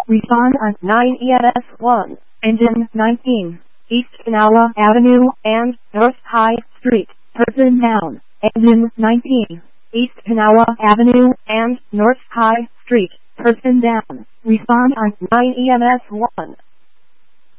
Respond on 9 EMS 1. Engine 19. East Kanawha Avenue and North High Street. Person down. Engine 19. East Kanawha Avenue and North High Street. Person down. Respond on 9 EMS 1.